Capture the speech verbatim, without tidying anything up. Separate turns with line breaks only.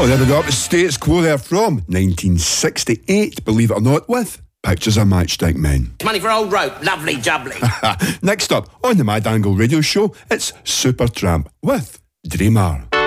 Oh, there we go, up the States Quo there from nineteen sixty-eight, believe it or not, with Pictures of Matchstick Men.
Money for old rope, lovely jubbly.
Next up, on the Mad Angle radio show, it's Supertramp with Dreamer.